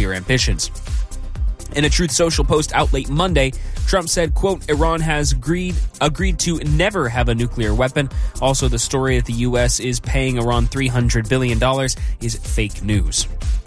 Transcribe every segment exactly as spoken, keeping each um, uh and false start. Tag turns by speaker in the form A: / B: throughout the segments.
A: nuclear ambitions. In a Truth Social post out late Monday, Trump said, quote, Iran has agreed agreed to never have a nuclear weapon. Also, the story that the U S is paying Iran three hundred billion dollars is fake news.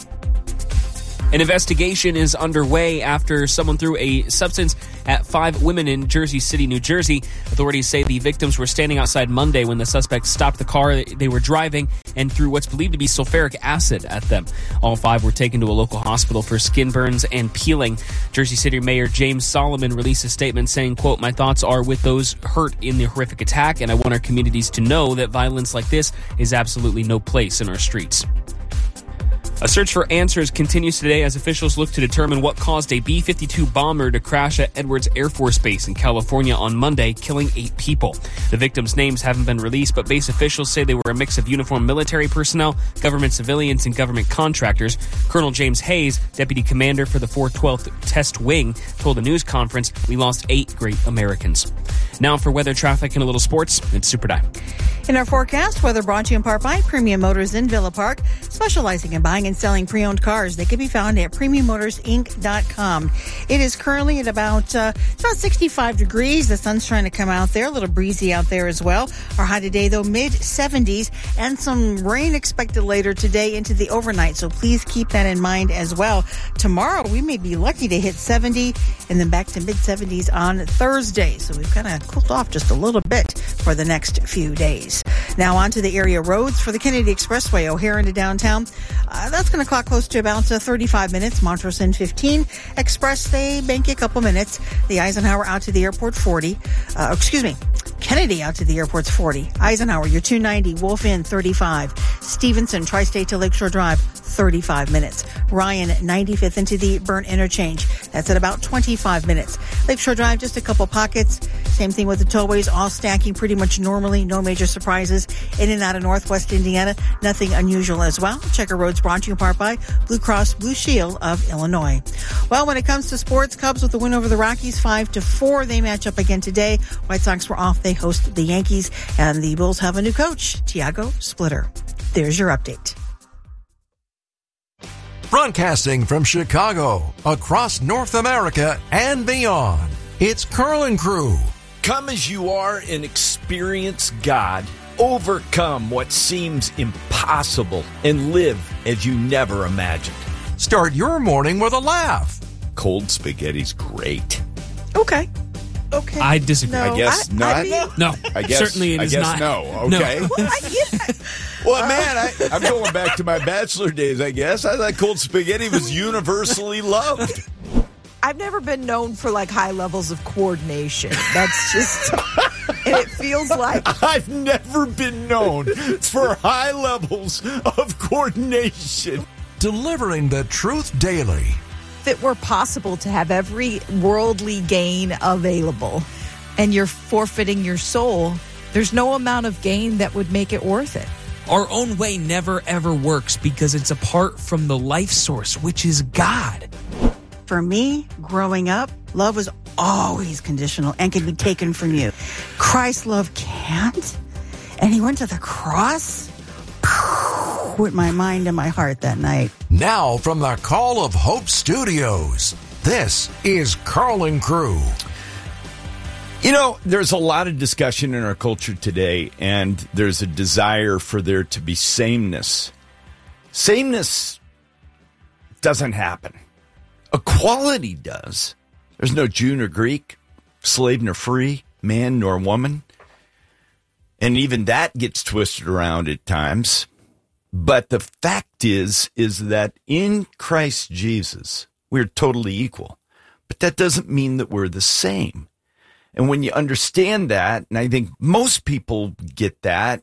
A: An investigation is underway after someone threw a substance at five women in Jersey City, New Jersey. Authorities say the victims were standing outside Monday when the suspect stopped the car they were driving and threw what's believed to be sulfuric acid at them. All five were taken to a local hospital for skin burns and peeling. Jersey City Mayor James Solomon released a statement saying, quote, my thoughts are with those hurt in the horrific attack, and I want our communities to know that violence like this is absolutely no place in our streets. A search for answers continues today as officials look to determine what caused a B fifty-two bomber to crash at Edwards Air Force Base in California on Monday, killing eight people. The victims' names haven't been released, but base officials say they were a mix of uniformed military personnel, government civilians, and government contractors. Colonel James Hayes, deputy commander for the four twelfth Test Wing, told a news conference, we lost eight great Americans. Now for weather, traffic, and a little sports, it's Super Di.
B: In our forecast, weather brought to you in part by Premium Motors in Villa Park, specializing in buying and selling pre-owned cars. They can be found at premium motors inc dot com. It is currently at about uh, it's about sixty-five degrees. The sun's trying to come out there, a little breezy out there as well. Our high today, though, mid seventies, and some rain expected later today into the overnight. So please keep that in mind as well. Tomorrow, we may be lucky to hit seventy and then back to mid seventies on Thursday. So we've kind of cooled off just a little bit for the next few days. Now on to the area roads for the Kennedy Expressway, O'Hare into downtown. Uh, that's going to clock close to about uh, thirty-five minutes. Montrose in fifteen. Express, they bank a couple minutes. The Eisenhower out to the airport, forty. Uh, excuse me. Kennedy out to the airport's forty. Eisenhower, you're two ninety. Wolf Inn, thirty-five. Stevenson, Tri-State to Lakeshore Drive, thirty-five minutes. Ryan, ninety-fifth into the Burnt Interchange. That's at about twenty-five minutes. Lakeshore Drive, just a couple pockets. Same thing with the tollways, all stacking pretty much normally. No major surprises. In and out of Northwest Indiana, nothing unusual as well. Checker Roads brought to you in part by Blue Cross Blue Shield of Illinois. Well, when it comes to sports, Cubs with the win over the Rockies, five to four. They match up again today. White Sox were off. They host the Yankees, and the Bulls have a new coach, Tiago Splitter. There's your update.
C: Broadcasting from Chicago, across North America and beyond, it's Carl and Crew.
D: Come as you are and experience God. Overcome what seems impossible and live as you never imagined.
C: Start your morning with a laugh.
D: Cold spaghetti's great.
B: Okay. Okay.
A: I disagree.
B: No,
E: I guess
B: I,
E: not.
B: I mean,
A: No,
E: I guess,
A: certainly it
E: I
A: is
E: guess
A: not.
E: no. Okay.
A: No.
B: well, I get it.
E: Well, man, I, I'm going back to my bachelor days, I guess. I thought cold spaghetti was universally loved.
F: I've never been known for like high levels of coordination. That's just, and it feels like
E: I've never been known for high levels of coordination.
C: Delivering the truth daily.
F: if it were possible to have every worldly gain available and you're forfeiting your soul, there's no amount of gain that would make it worth it.
A: Our own way never, ever works because it's apart from the life source, which is God.
B: For me, growing up, love was always conditional and can be taken from you. Christ's love can't. And he went to the cross with my mind and my heart that night.
C: Now from the Call of Hope Studios, this is Carl and Crew.
D: You know, there's a lot of discussion in our culture today, and there's a desire for there to be sameness. Sameness doesn't happen. Equality does. There's no Jew nor Greek, slave nor free, man nor woman. And even that gets twisted around at times. But the fact is, is that in Christ Jesus, we're totally equal. But that doesn't mean that we're the same. And when you understand that, and I think most people get that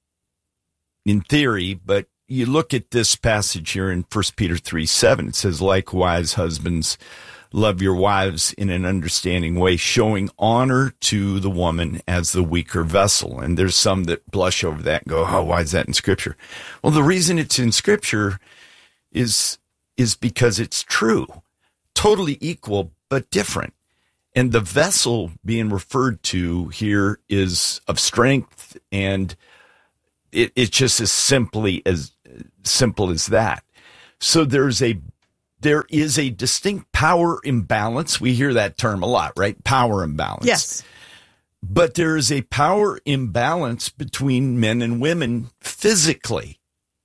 D: in theory, but you look at this passage here in First Peter three seven, it says, likewise, husbands, love your wives in an understanding way, showing honor to the woman as the weaker vessel. And there's some that blush over that and go, oh, why is that in Scripture? Well, the reason it's in Scripture is, is because it's true. Totally equal, but different. And the vessel being referred to here is of strength, and it, it's just as simply as simple as that. So there's a there is a distinct power imbalance. We hear that term a lot, right? Power imbalance.
F: Yes.
D: But there is a power imbalance between men and women physically.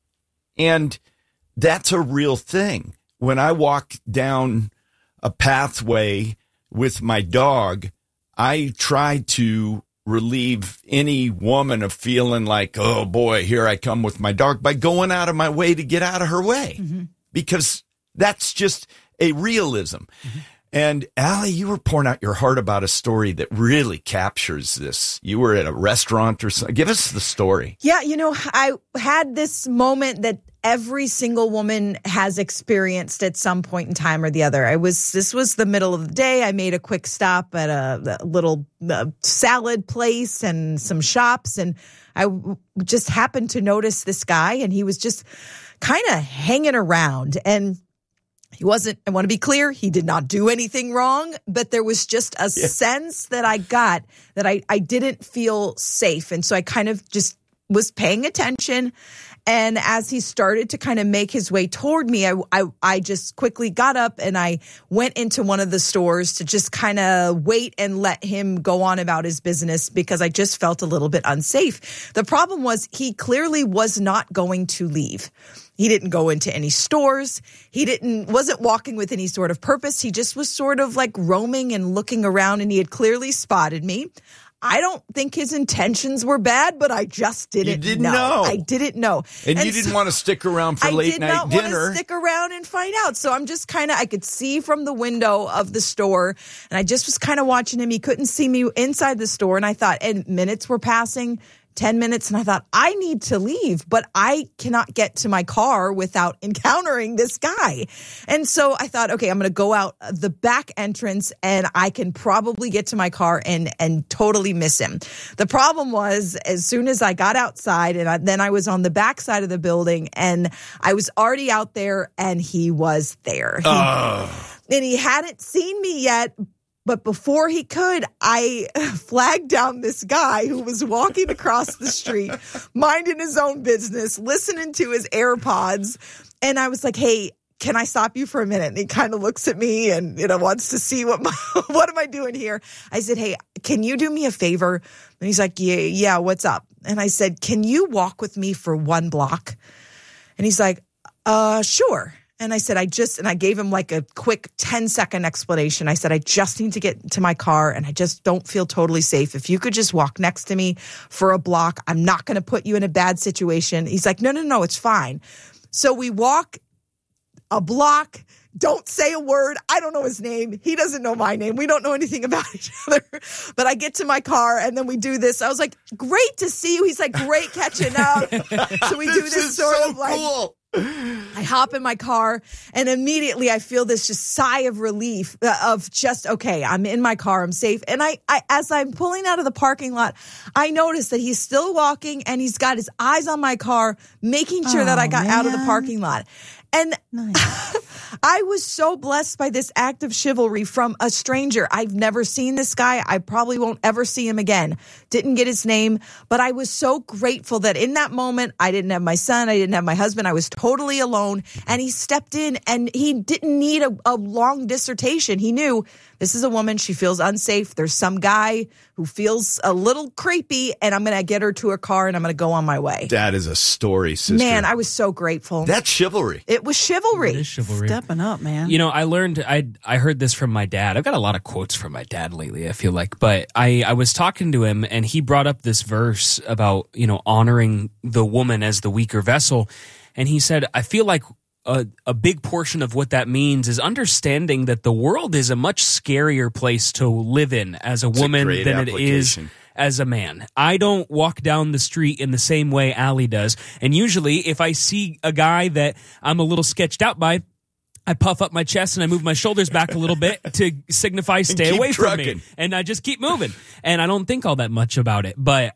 D: And that's a real thing. When I walk down a pathway with my dog, I try to relieve any woman of feeling like, oh boy, here I come with my dog, by going out of my way to get out of her way. Mm-hmm. Because that's just a realism. Mm-hmm. And Allie, you were pouring out your heart about a story that really captures this. You were at a restaurant or something. Give us the story.
F: Yeah, you know, I had this moment that every single woman has experienced at some point in time or the other. I was, this was the middle of the day. I made a quick stop at a, a little uh, salad place and some shops. And I w- just happened to notice this guy, and he was just kind of hanging around. And he wasn't, I want to be clear, he did not do anything wrong, but there was just a yeah. sense that I got that I, I didn't feel safe. And so I kind of just was paying attention. And as he started to kind of make his way toward me, I, I, I just quickly got up and I went into one of the stores to just kind of wait and let him go on about his business, because I just felt a little bit unsafe. The problem was he clearly was not going to leave. He didn't go into any stores. He didn't, wasn't walking with any sort of purpose. He just was sort of like roaming and looking around, and he had clearly spotted me. I don't think his intentions were bad, but I just didn't,
D: you didn't
F: know.
D: know.
F: I didn't know.
D: And, and you didn't so, want to stick around for late night dinner. I did not want to
F: stick around and find out. So I'm just kind of, I could see from the window of the store, and I just was kind of watching him. He couldn't see me inside the store. And I thought, and minutes were passing. ten minutes, and I thought, I need to leave, but I cannot get to my car without encountering this guy. And so I thought, okay, I'm going to go out the back entrance, and I can probably get to my car and and totally miss him. The problem was, as soon as I got outside, and I, then I was on the back side of the building, and I was already out there, and he was there. He, oh. And he hadn't seen me yet. But before he could, I flagged down this guy who was walking across the street, minding his own business, listening to his AirPods. And I was like, hey, can I stop you for a minute? And he kind of looks at me and, you know, wants to see what my, what am I doing here? I said, hey, can you do me a favor? And he's like, yeah, yeah, what's up? And I said, can you walk with me for one block? And he's like, uh, sure. And I said, I just, and I gave him like a quick ten second explanation. I said, I just need to get to my car, and I just don't feel totally safe. If you could just walk next to me for a block, I'm not going to put you in a bad situation. He's like, no, no, no, it's fine. So we walk a block, don't say a word. I don't know his name. He doesn't know my name. We don't know anything about each other. But I get to my car, and then we do this. I was like, great to see you. He's like, great catching up. So we do
D: this,
F: this
D: is
F: sort
D: so
F: of like,
D: cool.
F: I hop in my car, and immediately I feel this just sigh of relief of just, okay, I'm in my car, I'm safe. And I, I, as I'm pulling out of the parking lot, I notice that he's still walking, and he's got his eyes on my car, making sure oh, that I got man. out of the parking lot. And nice. I was so blessed by this act of chivalry from a stranger. I've never seen this guy. I probably won't ever see him again. Didn't get his name, but I was so grateful that in that moment, I didn't have my son. I didn't have my husband. I was totally alone. And he stepped in, and he didn't need a, a long dissertation. He knew this is a woman. She feels unsafe. There's some guy who feels a little creepy, and I'm going to get her to her car, and I'm going to go on my way.
D: That is a story, sister.
F: Man, I was so grateful.
D: That's chivalry.
F: It was chivalry.
A: It is chivalry.
B: Stepping up, man.
A: You know, I learned, I I heard this from my dad. I've got a lot of quotes from my dad lately, I feel like. But I, I was talking to him, and he brought up this verse about, you know, honoring the woman as the weaker vessel. And he said, I feel like a, a big portion of what that means is understanding that the world is a much scarier place to live in as a
D: It's
A: woman
D: a
A: than it is as a man. I don't walk down the street in the same way Allie does. And usually if I see a guy that I'm a little sketched out by, I puff up my chest and I move my shoulders back a little bit to signify stay away
D: trucking.
A: from me. And I just keep moving. And I don't think all that much about it. But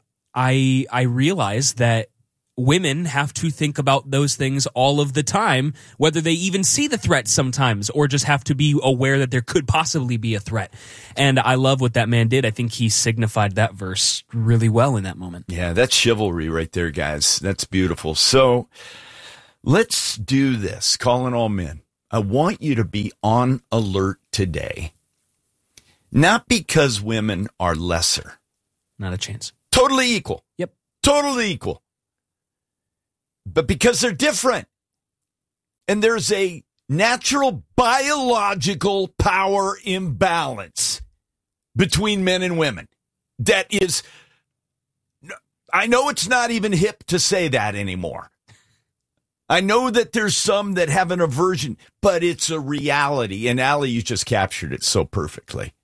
A: I I realize that women have to think about those things all of the time, whether they even see the threat sometimes or just have to be aware that there could possibly be a threat. And I love what that man did. I think he signified that verse really well in that moment.
D: Yeah, that's chivalry right there, guys. That's beautiful. So let's do this. Calling all men. I want you to be on alert today. Not because women are lesser.
A: Not a chance.
D: Totally equal.
A: Yep.
D: Totally equal. But because they're different. And there's a natural biological power imbalance between men and women. That is, I know it's not even hip to say that anymore. I know that there's some that have an aversion, but it's a reality. And Allie, you just captured it so perfectly.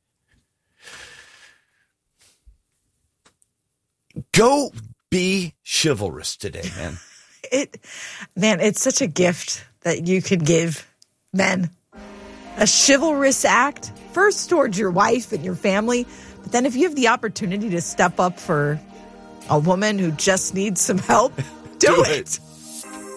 D: Go be chivalrous today, man.
F: It, man, it's such a gift that you could give men. A chivalrous act, first towards your wife and your family, but then if you have the opportunity to step up for a woman who just needs some help, do,
D: Do
F: it.
D: it.